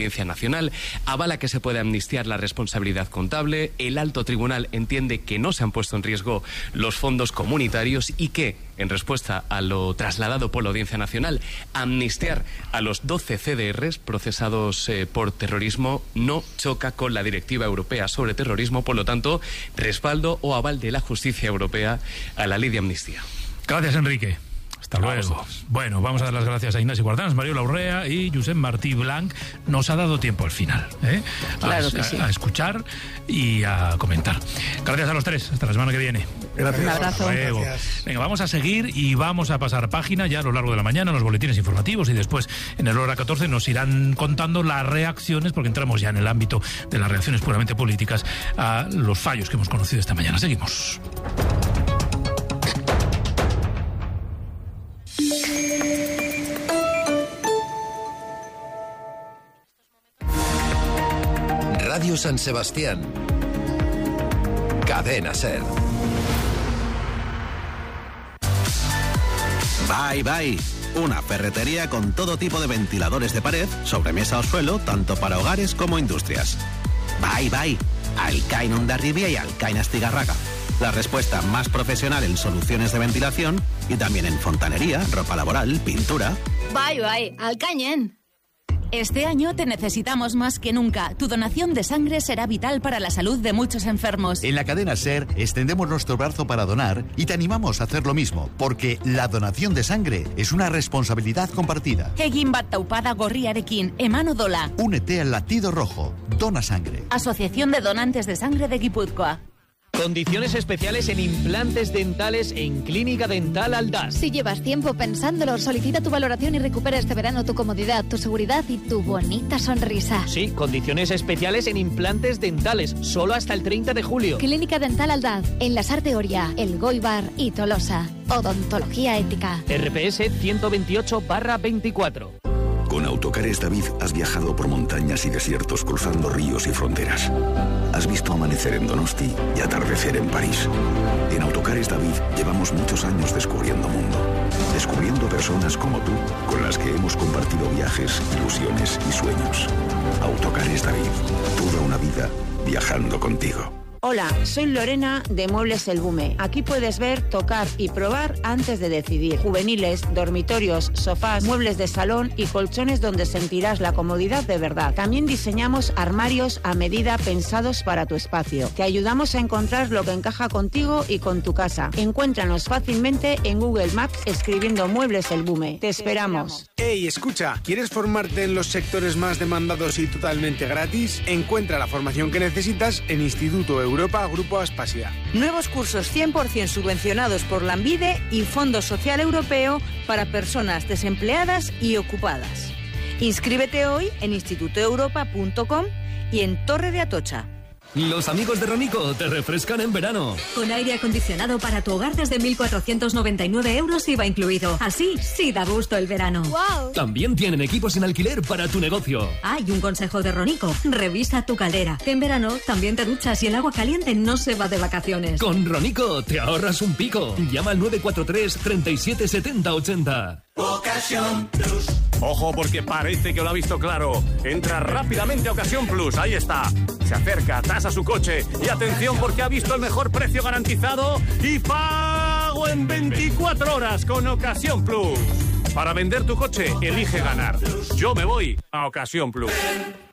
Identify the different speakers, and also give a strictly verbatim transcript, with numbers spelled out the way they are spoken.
Speaker 1: Audiencia Nacional avala que se puede amnistiar la responsabilidad contable, el alto tribunal entiende que no se han puesto en riesgo los fondos comunitarios y que, en respuesta a lo trasladado por la Audiencia Nacional, amnistiar a los doce C D Rs procesados eh, por terrorismo no choca con la Directiva Europea sobre Terrorismo, por lo tanto, respaldo o aval de la justicia europea a la ley de amnistía.
Speaker 2: Gracias, Enrique. Hasta luego. Bueno, vamos a dar las gracias a Inés y Guardans, Mariola Urrea y Josep Martí Blanc. Nos ha dado tiempo al final, ¿eh?
Speaker 3: Claro
Speaker 2: a,
Speaker 3: que sí.
Speaker 2: a, a escuchar y a comentar. Gracias a los tres. Hasta la semana que viene.
Speaker 3: Gracias. Un abrazo.
Speaker 2: Hasta luego.
Speaker 3: Gracias.
Speaker 2: Venga, vamos a seguir y vamos a pasar página ya a lo largo de la mañana en los boletines informativos y después en el hora catorce nos irán contando las reacciones, porque entramos ya en el ámbito de las reacciones puramente políticas a los fallos que hemos conocido esta mañana. Seguimos.
Speaker 4: Radio San Sebastián. Cadena Ser.
Speaker 5: Bye Bye, una ferretería con todo tipo de ventiladores de pared, sobremesa o suelo, tanto para hogares como industrias. Bye Bye, Alcain Hondarribia y Alcain Astigarraga. La respuesta más profesional en soluciones de ventilación y también en fontanería, ropa laboral, pintura.
Speaker 6: Bye Bye, Alcañen.
Speaker 7: Este año te necesitamos más que nunca. Tu donación de sangre será vital para la salud de muchos enfermos.
Speaker 8: En la cadena SER extendemos nuestro brazo para donar y te animamos a hacer lo mismo, porque la donación de sangre es una responsabilidad compartida.
Speaker 7: Egin bat taupada gorriarekin, emano dola.
Speaker 8: Únete al latido rojo. Dona sangre.
Speaker 7: Asociación de Donantes de Sangre de Guipúzcoa.
Speaker 9: Condiciones especiales en implantes dentales en Clínica Dental Aldaz.
Speaker 10: Si llevas tiempo pensándolo, solicita tu valoración y recupera este verano tu comodidad, tu seguridad y tu bonita sonrisa.
Speaker 9: Sí, condiciones especiales en implantes dentales, solo hasta el treinta de julio.
Speaker 10: Clínica Dental Aldaz, en la Sarte Oria, El Goibar y Tolosa. Odontología ética.
Speaker 9: R P S ciento veintiocho barra veinticuatro.
Speaker 11: Con Autocares David has viajado por montañas y desiertos cruzando ríos y fronteras. Has visto amanecer en Donosti y atardecer en París. En Autocares David llevamos muchos años descubriendo mundo. Descubriendo personas como tú, con las que hemos compartido viajes, ilusiones y sueños. Autocares David, toda una vida viajando contigo.
Speaker 12: Hola, soy Lorena de Muebles El Bume. Aquí puedes ver, tocar y probar antes de decidir. Juveniles, dormitorios, sofás, muebles de salón y colchones donde sentirás la comodidad de verdad. También diseñamos armarios a medida pensados para tu espacio. Te ayudamos a encontrar lo que encaja contigo y con tu casa. Encuéntranos fácilmente en Google Maps escribiendo Muebles El Bume. Te esperamos.
Speaker 13: Ey, escucha, ¿quieres formarte en los sectores más demandados y totalmente gratis? Encuentra la formación que necesitas en Instituto Europeo Europa Grupo Aspasia.
Speaker 14: Nuevos cursos cien por ciento subvencionados por la ANVIDE y Fondo Social Europeo para personas desempleadas y ocupadas. Inscríbete hoy en instituto europa punto com y en Torre de Atocha.
Speaker 15: Los amigos de Ronico te refrescan en verano.
Speaker 16: Con aire acondicionado para tu hogar desde mil cuatrocientos noventa y nueve euros I V A incluido. Así sí da gusto el verano.
Speaker 15: ¡Wow! También tienen equipos en alquiler para tu negocio.
Speaker 16: Hay un consejo de Ronico. Revisa tu caldera. Que en verano también te duchas y el agua caliente no se va de vacaciones.
Speaker 15: Con Ronico te ahorras un pico. Llama al nueve cuatro tres, treinta y siete, setenta, ochenta.
Speaker 17: Ocasión Plus. Ojo, porque parece que lo ha visto claro. Entra rápidamente a Ocasión Plus. Ahí está. Se acerca, tasa su coche. Y atención, porque ha visto el mejor precio garantizado y pago en veinticuatro horas con Ocasión Plus. Para vender tu coche, elige ganar. Yo me voy a Ocasión Plus.